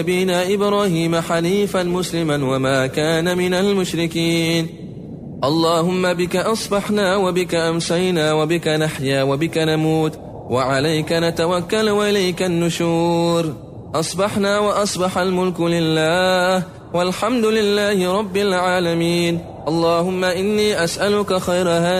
نبينا إبراهيم حنيفا مسلما وما كان من المشركين. اللهم بك أصبحنا وبك أمسينا وبك نحيا وبك نموت وعليك نتوكل وإليك النشور. أصبحنا وأصبح الملك لله والحمد لله رب العالمين. اللهم إني أسألك خير هذا